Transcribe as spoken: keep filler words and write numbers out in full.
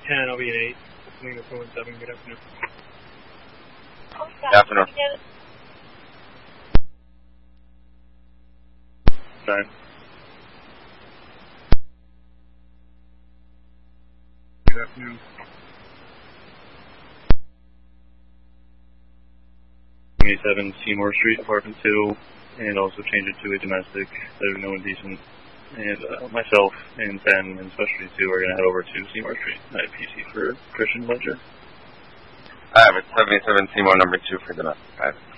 ten, I'll be an eight. Opening the four one seven, good afternoon. Good afternoon. Nine. Good afternoon. twenty-seven Seymour Street, apartment two, and also change it to a domestic, there's no indecent. And uh, myself and Ben and Specialty two are going to head over to Seymour Street. I have P C for Christian Ledger. I have it, seventy-seven Seymour number two for domestic. I have it.